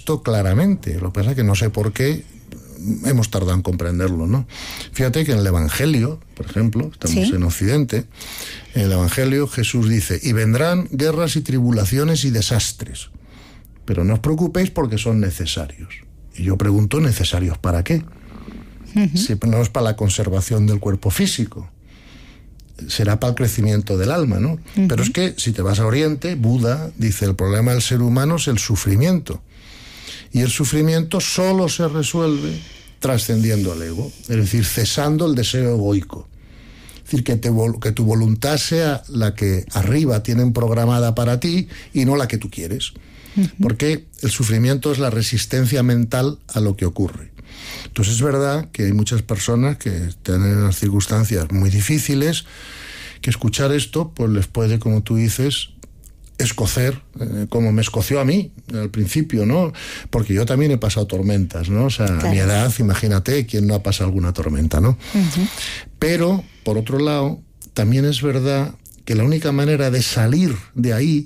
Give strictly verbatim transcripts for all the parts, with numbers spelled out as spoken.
esto claramente. Lo que pasa es que no sé por qué hemos tardado en comprenderlo, ¿no? Fíjate que en el Evangelio, por ejemplo, estamos ¿Sí? en Occidente, en el Evangelio Jesús dice: y vendrán guerras y tribulaciones y desastres, pero no os preocupéis porque son necesarios. Y yo pregunto, ¿necesarios para qué? Uh-huh. Si no es para la conservación del cuerpo físico, será para el crecimiento del alma, ¿no? Uh-huh. Pero es que si te vas a Oriente, Buda dice: el problema del ser humano es el sufrimiento. Y el sufrimiento solo se resuelve trascendiendo al ego, es decir, cesando el deseo egoico. Es decir, que, te, que tu voluntad sea la que arriba tienen programada para ti y no la que tú quieres. Uh-huh. Porque el sufrimiento es la resistencia mental a lo que ocurre. Entonces es verdad que hay muchas personas que están en unas circunstancias muy difíciles, que escuchar esto pues les puede, como tú dices, escocer, eh, como me escoció a mí al principio, ¿no? Porque yo también he pasado tormentas, ¿no? O sea, claro. A mi edad, imagínate, ¿quién no ha pasado alguna tormenta, no? Uh-huh. Pero, por otro lado, también es verdad que la única manera de salir de ahí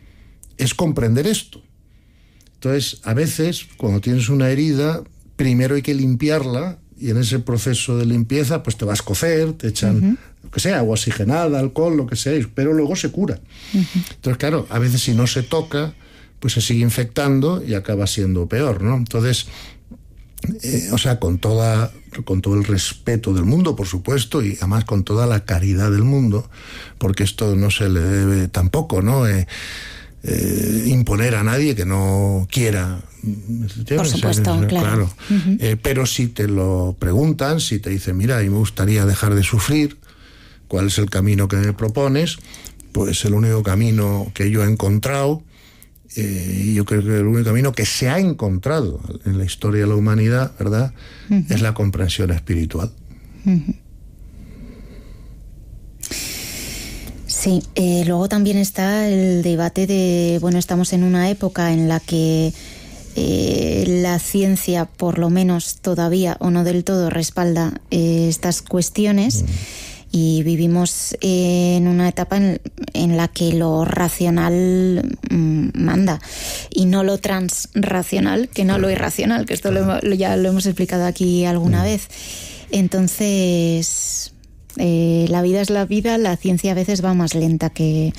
es comprender esto. Entonces, a veces, cuando tienes una herida, primero hay que limpiarla, y en ese proceso de limpieza, pues te vas a cocer, te echan, uh-huh. lo que sea, agua oxigenada, alcohol, lo que sea, pero luego se cura. Uh-huh. Entonces, claro, a veces si no se toca, pues se sigue infectando y acaba siendo peor, ¿no? Entonces, eh, o sea, con toda, con todo el respeto del mundo, por supuesto, y además con toda la caridad del mundo, porque esto no se le debe tampoco, ¿no? Eh, Eh, imponer a nadie que no quiera. Por supuesto, claro. claro. Uh-huh. Eh, pero si te lo preguntan, si te dicen, mira, a mí me gustaría dejar de sufrir, ¿cuál es el camino que me propones? Pues el único camino que yo he encontrado, eh, y yo creo que el único camino que se ha encontrado en la historia de la humanidad, ¿verdad? Uh-huh. Es la comprensión espiritual. Uh-huh. Sí, eh, luego también está el debate de, bueno, estamos en una época en la que eh, la ciencia, por lo menos todavía o no del todo, respalda eh, estas cuestiones, mm. y vivimos eh, en una etapa en, en la que lo racional mm, manda y no lo transracional, que no lo irracional, que esto lo, lo, ya lo hemos explicado aquí alguna mm. vez. Entonces... Eh, la vida es la vida, la ciencia a veces va más lenta que...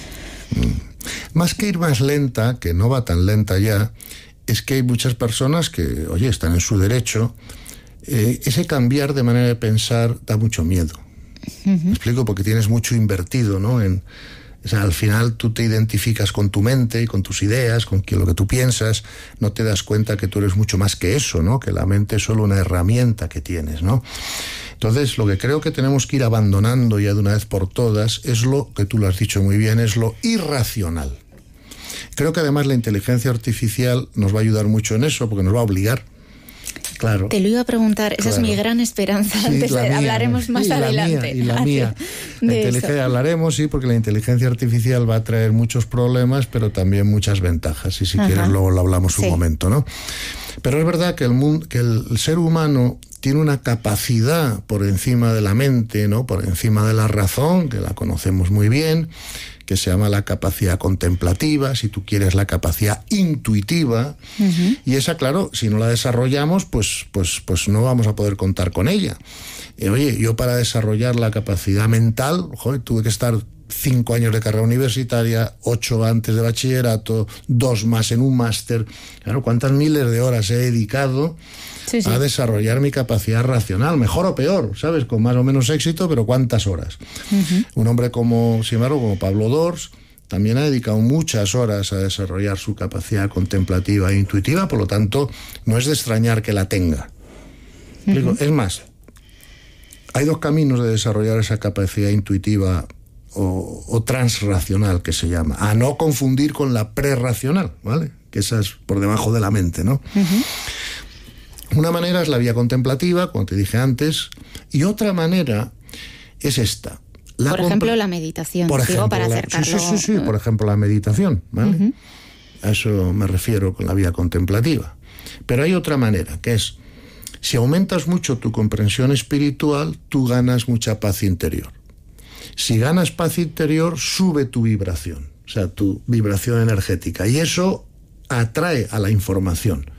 Más que ir más lenta, que no va tan lenta ya, es que hay muchas personas que, oye, están en su derecho. Eh, ese cambiar de manera de pensar da mucho miedo. Uh-huh. ¿Me explico? Porque tienes mucho invertido, ¿no? En, o sea, al final tú te identificas con tu mente y con tus ideas, con lo que tú piensas, no te das cuenta que tú eres mucho más que eso, ¿no? Que la mente es solo una herramienta que tienes, ¿no? Entonces, lo que creo que tenemos que ir abandonando ya de una vez por todas es lo que tú lo has dicho muy bien, es lo irracional. Creo que además la inteligencia artificial nos va a ayudar mucho en eso, porque nos va a obligar. Claro. Te lo iba a preguntar, esa claro. es mi gran esperanza. Sí, Antes de, mía, hablaremos más y adelante. La mía, y la mía. La inteligencia, hablaremos, sí, porque la inteligencia artificial va a traer muchos problemas, pero también muchas ventajas. Y si Ajá. quieres, luego lo hablamos sí. un momento, ¿no? Pero es verdad que el mundo, que el, el ser humano tiene una capacidad por encima de la mente, ¿no? Por encima de la razón, que la conocemos muy bien, que se llama la capacidad contemplativa, si tú quieres la capacidad intuitiva, uh-huh. y esa, claro, si no la desarrollamos, pues, pues, pues no vamos a poder contar con ella. Eh, oye, yo para desarrollar la capacidad mental, joder, tuve que estar cinco años de carrera universitaria, ocho antes de bachillerato, dos más en un máster. Claro, ¿cuántas miles de horas he dedicado sí, sí. a desarrollar mi capacidad racional? Mejor o peor, ¿sabes? Con más o menos éxito, pero ¿cuántas horas? Uh-huh. Un hombre como, sin embargo, como Pablo Dors, también ha dedicado muchas horas a desarrollar su capacidad contemplativa e intuitiva, por lo tanto, no es de extrañar que la tenga. Uh-huh. Digo, es más, hay dos caminos de desarrollar esa capacidad intuitiva O, o transracional, que se llama, a no confundir con la prerracional, ¿vale? Que esa es por debajo de la mente, ¿no? Uh-huh. Una manera es la vía contemplativa, como te dije antes, y otra manera es esta. La por ejemplo, compre- la meditación, por ejemplo, digo, para la, acercarlo. Sí, sí, sí, sí, por ejemplo, la meditación, ¿vale? Uh-huh. A eso me refiero con la vía contemplativa. Pero hay otra manera, que es, si aumentas mucho tu comprensión espiritual, tú ganas mucha paz interior. Si ganas paz interior, sube tu vibración, o sea, tu vibración energética, y eso atrae a la información.